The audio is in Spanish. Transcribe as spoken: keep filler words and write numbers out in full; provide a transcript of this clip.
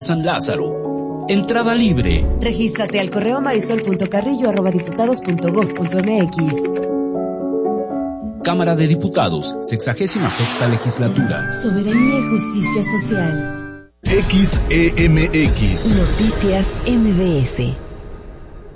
San Lázaro. Entrada libre. Regístrate al correo marisol punto carrillo arroba diputados punto gob punto mx. Cámara de Diputados, sexagésima sexta legislatura. Soberanía y justicia social. X E M X. Noticias M B S.